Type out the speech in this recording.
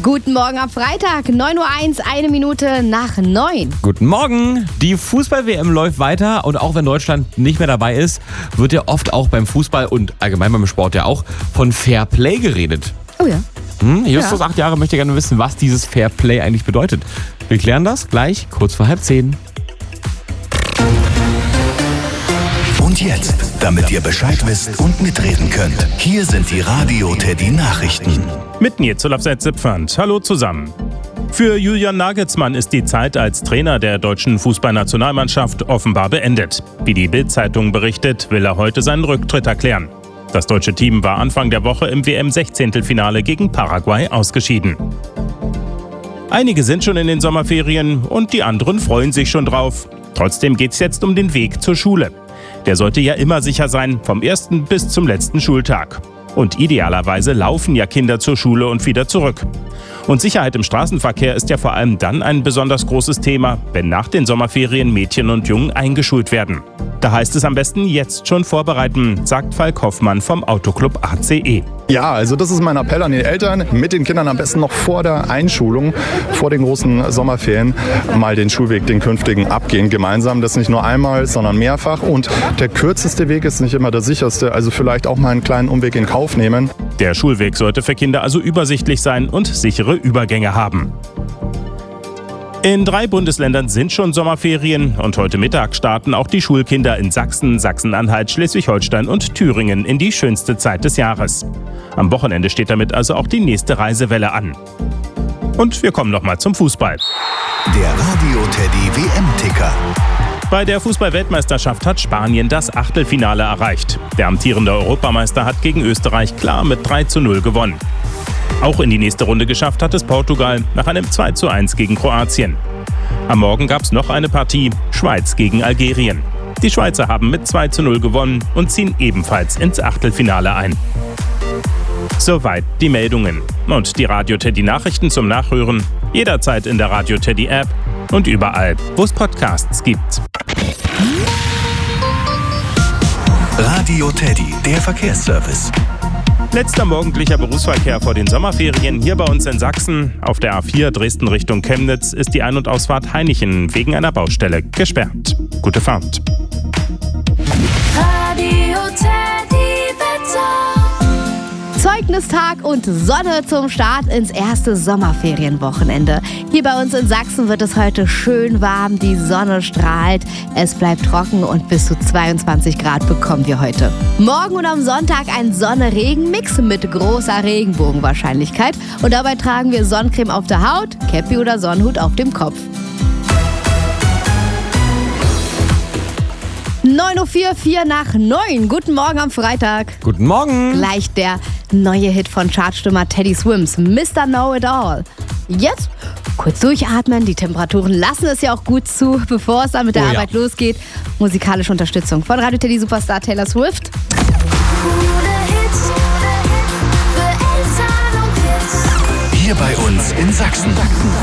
Guten Morgen am Freitag, 9:01 Uhr, 1 Minute nach 9. Guten Morgen. Die Fußball-WM läuft weiter und auch wenn Deutschland nicht mehr dabei ist, wird ja oft auch beim Fußball und allgemein beim Sport ja auch von Fair Play geredet. Oh ja. Justus, 8 Jahre, möchte gerne wissen, was dieses Fair Play eigentlich bedeutet. Wir klären das gleich kurz vor 9:30. Und jetzt, damit ihr Bescheid wisst und mitreden könnt, hier sind die Radio Teddy Nachrichten. Mit Nils Zipfand. Hallo zusammen. Für Julian Nagelsmann ist die Zeit als Trainer der deutschen Fußballnationalmannschaft offenbar beendet. Wie die Bild-Zeitung berichtet, will er heute seinen Rücktritt erklären. Das deutsche Team war Anfang der Woche im WM-16-Finale gegen Paraguay ausgeschieden. Einige sind schon in den Sommerferien und die anderen freuen sich schon drauf. Trotzdem geht's jetzt um den Weg zur Schule. Der sollte ja immer sicher sein, vom ersten bis zum letzten Schultag. Und idealerweise laufen ja Kinder zur Schule und wieder zurück. Und Sicherheit im Straßenverkehr ist ja vor allem dann ein besonders großes Thema, wenn nach den Sommerferien Mädchen und Jungen eingeschult werden. Da heißt es am besten jetzt schon vorbereiten, sagt Falk Hoffmann vom Autoclub ACE. Ja, also das ist mein Appell an die Eltern, mit den Kindern am besten noch vor der Einschulung, vor den großen Sommerferien, mal den Schulweg, den künftigen, abgehen gemeinsam. Das nicht nur einmal, sondern mehrfach. Und der kürzeste Weg ist nicht immer der sicherste, also vielleicht auch mal einen kleinen Umweg in Kauf nehmen. Der Schulweg sollte für Kinder also übersichtlich sein und sichere Übergänge haben. In 3 Bundesländern sind schon Sommerferien und heute Mittag starten auch die Schulkinder in Sachsen, Sachsen-Anhalt, Schleswig-Holstein und Thüringen in die schönste Zeit des Jahres. Am Wochenende steht damit also auch die nächste Reisewelle an. Und wir kommen nochmal zum Fußball. Der Radio Teddy WM-Ticker. Bei der Fußball-Weltmeisterschaft hat Spanien das Achtelfinale erreicht. Der amtierende Europameister hat gegen Österreich klar mit 3:0 gewonnen. Auch in die nächste Runde geschafft hat es Portugal nach einem 2:1 gegen Kroatien. Am Morgen gab es noch eine Partie, Schweiz gegen Algerien. Die Schweizer haben mit 2:0 gewonnen und ziehen ebenfalls ins Achtelfinale ein. Soweit die Meldungen. Und die Radio Teddy Nachrichten zum Nachhören jederzeit in der Radio Teddy App und überall, wo es Podcasts gibt. Radio Teddy, der Verkehrsservice. Letzter morgendlicher Berufsverkehr vor den Sommerferien hier bei uns in Sachsen. Auf der A4 Dresden Richtung Chemnitz ist die Ein- und Ausfahrt Hainichen wegen einer Baustelle gesperrt. Gute Fahrt. Radio Teddy Wetter. Zeugnistag und Sonne zum Start ins erste Sommerferienwochenende. Hier bei uns in Sachsen wird es heute schön warm, die Sonne strahlt, es bleibt trocken und bis zu 22 Grad bekommen wir heute. Morgen und am Sonntag ein Sonne-Regen-Mix mit großer Regenbogenwahrscheinlichkeit und dabei tragen wir Sonnencreme auf der Haut, Käppi oder Sonnenhut auf dem Kopf. 9:04 Uhr, 4 nach 9. Guten Morgen am Freitag. Guten Morgen. Gleich der neue Hit von Chartstimmer Teddy Swims, Mr. Know-It-All. Jetzt kurz durchatmen, die Temperaturen lassen es ja auch gut zu, bevor es dann mit der Arbeit losgeht. Musikalische Unterstützung von Radio Teddy Superstar Taylor Swift. Hier bei uns in Sachsen.